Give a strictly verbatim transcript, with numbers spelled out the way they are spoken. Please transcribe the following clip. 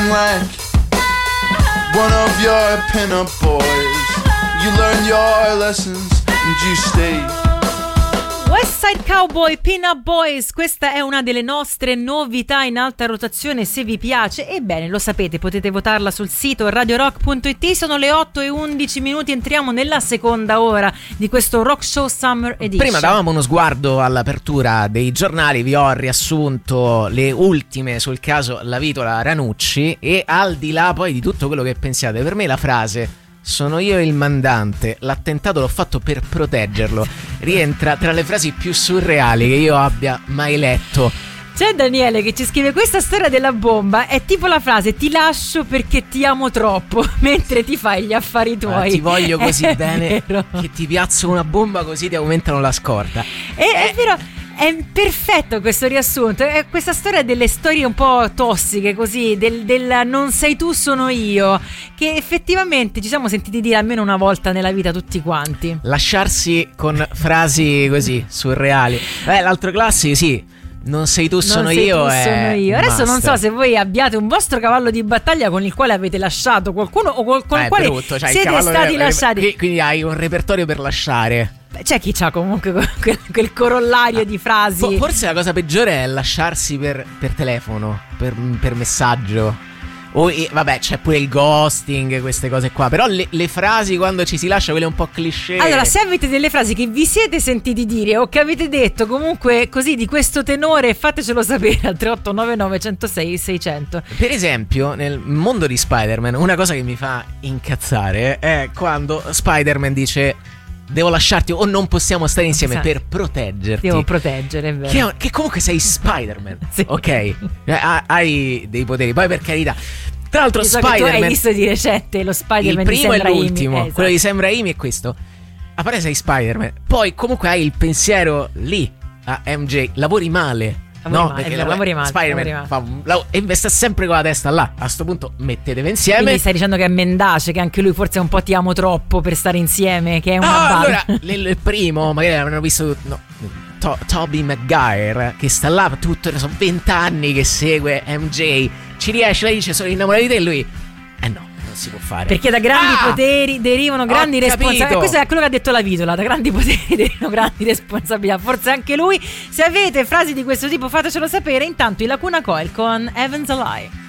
like one of your pin-up boys. You learn your lessons and you stay. West Side Cowboy, Pin-Up Boys, questa è una delle nostre novità in alta rotazione. Se vi piace, ebbene lo sapete, potete votarla sul sito radio rock punto it. Sono le otto e undici minuti, entriamo nella seconda ora di questo Rock Show Summer Edition. Prima davamo uno sguardo all'apertura dei giornali, vi ho riassunto le ultime sul caso La Vitola Ranucci, e al di là poi di tutto quello che pensiate, per me la frase "sono io il mandante, l'attentato l'ho fatto per proteggerlo" rientra tra le frasi più surreali che io abbia mai letto. C'è Daniele che ci scrive: questa storia della bomba è tipo la frase "ti lascio perché ti amo troppo" mentre ti fai gli affari tuoi. Ah, ti voglio così è bene vero. che ti piazzo una bomba così ti aumentano la scorta. E, è vero. È perfetto questo riassunto. È questa storia delle storie un po' tossiche, così, del, del non sei tu sono io, che effettivamente ci siamo sentiti dire almeno una volta nella vita tutti quanti. Lasciarsi con frasi così surreali. Beh, l'altro classico, sì, non sei tu sono non sei io tu è sono io. Adesso non so se voi abbiate un vostro cavallo di battaglia con il quale avete lasciato qualcuno o col, con eh, il quale brutto, cioè siete stati re- lasciati. Quindi hai un repertorio per lasciare. Beh, c'è chi c'ha comunque quel, quel corollario ah, di frasi. Forse la cosa peggiore è lasciarsi per, per telefono, per, per messaggio. O, e, vabbè, c'è pure il ghosting, queste cose qua. Però le, le frasi quando ci si lascia, quelle un po' cliché. Allora, se avete delle frasi che vi siete sentiti dire o che avete detto comunque così di questo tenore, fatecelo sapere al tre otto nove nove uno zero sei sei zero zero. Per esempio, nel mondo di Spider-Man, una cosa che mi fa incazzare è quando Spider-Man dice "devo lasciarti" o "non possiamo stare insieme esatto. per proteggerti". Devo proteggere, è vero. Che, che comunque sei Spider-Man, sì. Ok? Hai dei poteri, poi per carità. Tra l'altro so Spider-Man, che tu hai visto di recente lo Spider-Man il primo di e l'ultimo, esatto. quello di Sam Raimi è questo. A parte sei Spider-Man, poi comunque hai il pensiero lì a M J, lavori male. Lavori no, male, perché vero, lavori male, Spider-Man lavori fa un lavoro e sta sempre con la testa là. A sto punto mettetevi insieme. Quindi stai dicendo che è mendace, che anche lui forse un po' ti amo troppo per stare insieme, che è una ah, balla. Allora, il primo magari avranno visto no, to- Tobey Maguire che sta là tutto, sono vent'anni che segue M J, ci riesce, lei dice "sono innamorato di te", e lui eh no, non si può fare. Perché da grandi ah, poteri derivano grandi responsabilità. Questo è quello che ha detto la Vitola: da grandi poteri derivano grandi responsabilità. Forse anche lui. Se avete frasi di questo tipo fatecelo sapere. Intanto i Lacuna Coil con Heaven's a Lie.